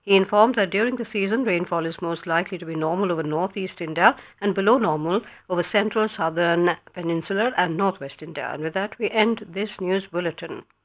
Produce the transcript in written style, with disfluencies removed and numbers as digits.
He informed that during the season, rainfall is most likely to be normal over northeast India and below normal over central, southern, peninsular and northwest India. And with that, we end this news bulletin.